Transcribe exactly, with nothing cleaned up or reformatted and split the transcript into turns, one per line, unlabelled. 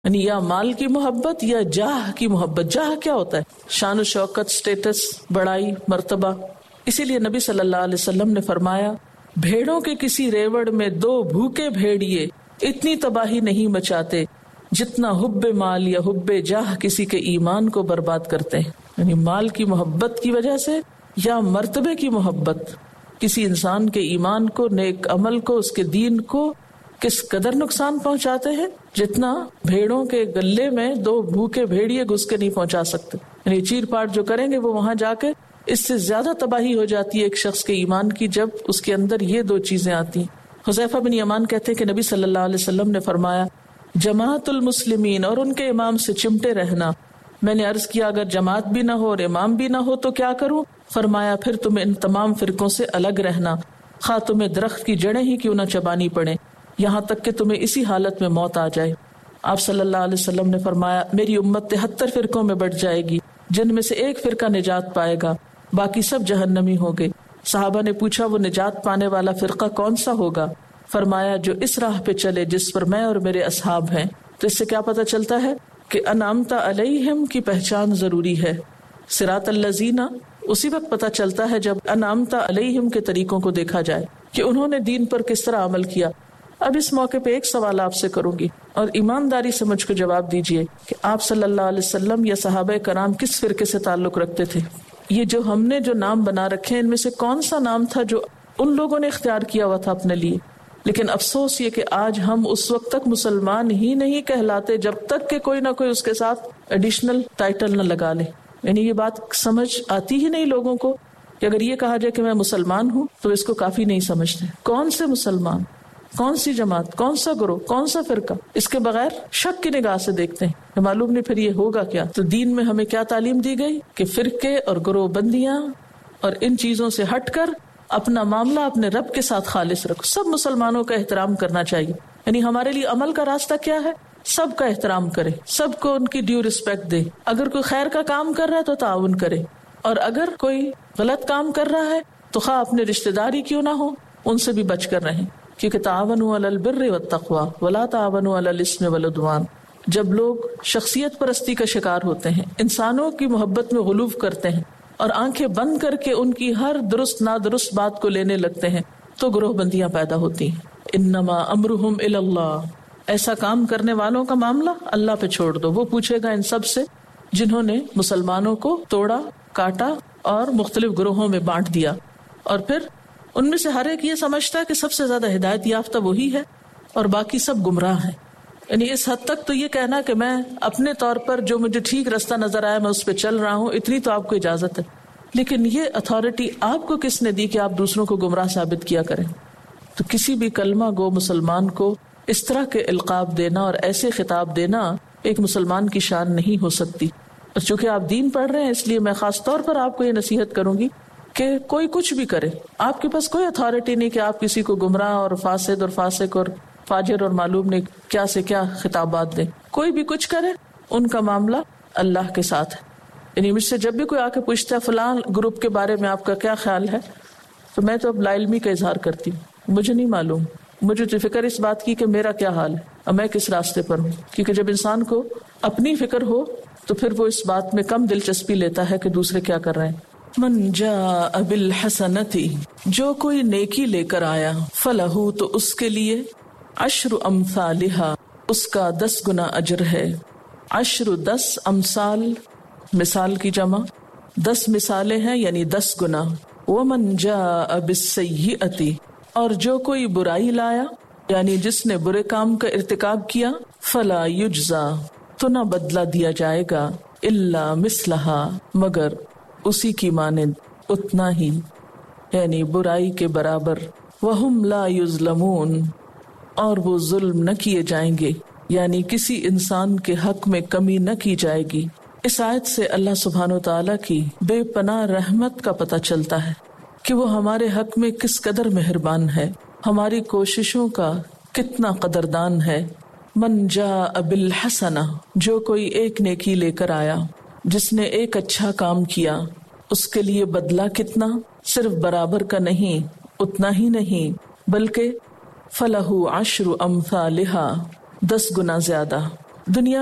یعنی یا مال کی محبت یا جاہ کی محبت. جاہ کیا ہوتا ہے؟ شان و شوکت، سٹیٹس، بڑائی، مرتبہ. اسی لیے نبی صلی اللہ علیہ وسلم نے فرمایا بھیڑوں کے کسی ریوڑ میں دو بھوکے بھیڑیے اتنی تباہی نہیں مچاتے جتنا حب مال یا حب جاہ کسی کے ایمان کو برباد کرتے ہیں. یعنی مال کی محبت کی وجہ سے یا مرتبے کی محبت کسی انسان کے ایمان کو، نیک عمل کو، اس کے دین کو کس قدر نقصان پہنچاتے ہیں جتنا بھیڑوں کے گلے میں دو بھوکے بھیڑیے گھس کے نہیں پہنچا سکتے. یعنی چیر پاٹ جو کریں گے وہ وہاں جا کے اس سے زیادہ تباہی ہو جاتی ہے ایک شخص کے ایمان کی جب اس کے اندر یہ دو چیزیں آتی ہیں. حذیفہ بن یمان کہتے ہیں کہ نبی صلی اللہ علیہ وسلم نے فرمایا جماعت المسلمین اور ان کے امام سے چمٹے رہنا. میں نے عرض کیا اگر جماعت بھی نہ ہو اور امام بھی نہ ہو تو کیا کروں؟ فرمایا پھر تمہیں ان تمام فرقوں سے الگ رہنا، خواہ تمہیں درخت کی جڑیں ہی کیوں نہ چبانی پڑے، یہاں تک کہ تمہیں اسی حالت میں موت آ جائے. آپ صلی اللہ علیہ وسلم نے فرمایا میری امت تہتر فرقوں میں بٹ جائے گی جن میں سے ایک فرقہ نجات پائے گا، باقی سب جہنمی ہوں گے. صحابہ نے پوچھا وہ نجات پانے والا فرقہ کون سا ہوگا؟ فرمایا جو اس راہ پہ چلے جس پر میں اور میرے اصحاب ہیں. تو اس سے کیا پتہ چلتا ہے کہ انعمت علیہم کی پہچان ضروری ہے. صراط الذین اسی وقت پتہ چلتا ہے جب انعمت علیہم کے طریقوں کو دیکھا جائے کہ انہوں نے دین پر کس طرح عمل کیا. اب اس موقع پہ ایک سوال آپ سے کروں گی اور ایمانداری سے مجھ کو جواب دیجئے کہ آپ صلی اللہ علیہ وسلم یا صحابہ کرام کس فرقے سے تعلق رکھتے تھے؟ یہ جو ہم نے جو نام بنا رکھے ہیں ان میں سے کون سا نام تھا جو ان لوگوں نے اختیار کیا ہوا تھا اپنے لیے؟ لیکن افسوس یہ کہ آج ہم اس وقت تک مسلمان ہی نہیں کہلاتے جب تک کہ کوئی نہ کوئی اس کے ساتھ ایڈیشنل ٹائٹل نہ لگا لے. یعنی یہ بات سمجھ آتی ہی نہیں لوگوں کو کہ اگر یہ کہا جائے کہ میں مسلمان ہوں تو اس کو کافی نہیں سمجھتے. کون سے مسلمان، کون سی جماعت، کون سا گروہ، کون سا فرقہ، اس کے بغیر شک کی نگاہ سے دیکھتے ہیں کہ معلوم نہیں پھر یہ ہوگا کیا. تو دین میں ہمیں کیا تعلیم دی گئی کہ فرقے اور گروہ بندیاں اور ان چیزوں سے ہٹ کر اپنا معاملہ اپنے رب کے ساتھ خالص رکھو. سب مسلمانوں کا احترام کرنا چاہیے. یعنی ہمارے لیے عمل کا راستہ کیا ہے؟ سب کا احترام کرے، سب کو ان کی ڈیو رسپیکٹ دے. اگر کوئی خیر کا کام کر رہا ہے تو تعاون کرے، اور اگر کوئی غلط کام کر رہا ہے تو خواہ اپنے رشتہ داری کیوں نہ ہو ان سے بھی بچ کر رہیں. کیونکہ تعاونوا علی البر والتقوی ولا تعاونوا علی الاسم والعدوان. جب لوگ شخصیت پرستی کا شکار ہوتے ہیں، انسانوں کی محبت میں غلو کرتے ہیں اور آنکھیں بند کر کے ان کی ہر درست نادرست بات کو لینے لگتے ہیں تو گروہ بندیاں پیدا ہوتی ہیں. انما امرہم الی اللہ. ایسا کام کرنے والوں کا معاملہ اللہ پہ چھوڑ دو، وہ پوچھے گا ان سب سے جنہوں نے مسلمانوں کو توڑا، کاٹا اور مختلف گروہوں میں بانٹ دیا. اور پھر ان میں سے ہر ایک یہ سمجھتا ہے کہ سب سے زیادہ ہدایت یافتہ وہی ہے اور باقی سب گمراہ ہیں. یعنی اس حد تک تو یہ کہنا کہ میں اپنے طور پر جو مجھے ٹھیک راستہ نظر آیا میں اس پہ چل رہا ہوں، اتنی تو آپ کو اجازت ہے. لیکن یہ اتھارٹی آپ کو کس نے دی کہ آپ دوسروں کو گمراہ ثابت کیا کریں؟ تو کسی بھی کلمہ گو مسلمان کو اس طرح کے القاب دینا اور ایسے خطاب دینا ایک مسلمان کی شان نہیں ہو سکتی. اور چونکہ آپ دین پڑھ رہے ہیں اس لیے میں خاص طور پر آپ کو یہ نصیحت کروں گی کہ کوئی کچھ بھی کرے، آپ کے پاس کوئی اتھارٹی نہیں کہ آپ کسی کو گمراہ اور فاسد اور فاسق اور فاجر اور معلوم نہیں کیا سے کیا خطابات دیں. کوئی بھی کچھ کرے ان کا معاملہ اللہ کے ساتھ ہے. یعنی مجھ سے جب بھی کوئی آ کے پوچھتا ہے فلاں گروپ کے بارے میں آپ کا کیا خیال ہے، تو میں تو اب لا علمی کا اظہار کرتی ہوں. مجھے نہیں معلوم، مجھے تو فکر اس بات کی کہ میرا کیا حال ہے اور میں کس راستے پر ہوں. کیونکہ جب انسان کو اپنی فکر ہو تو پھر وہ اس بات میں کم دلچسپی لیتا ہے کہ دوسرے کیا کر رہے ہیں. من جاء بالحسنۃ، جو کوئی نیکی لے کر آیا، فلہ، تو اس کے لیے عشر امثالہا، اس کا دس گنا اجر ہے. عشر دس، امثال مثال کی جمع، دس مثالیں ہیں یعنی دس گنا. ومن جاء بالسیئۃ، اور جو کوئی برائی لایا یعنی جس نے برے کام کا ارتکاب کیا، فلا یجزا، تو نہ بدلہ دیا جائے گا، الا مثلہا، مگر اسی کی مانند، اتنا ہی، یعنی برائی کے برابر. وہم لا یظلمون، اور وہ ظلم نہ کیے جائیں گے، یعنی کسی انسان کے حق میں کمی نہ کی جائے گی. اس آیت سے اللہ سبحانہ وتعالیٰ کی بے پناہ رحمت کا پتہ چلتا ہے کہ وہ ہمارے حق میں کس قدر مہربان ہے، ہماری کوششوں کا کتنا قدردان ہے. من جاء بالحسنہ، جو کوئی ایک نیکی لے کر آیا، جس نے ایک اچھا کام کیا، اس کے لیے بدلہ کتنا؟ صرف برابر کا نہیں، اتنا ہی نہیں، بلکہ فلہ عشر امثالہا، دس گنا زیادہ. دنیا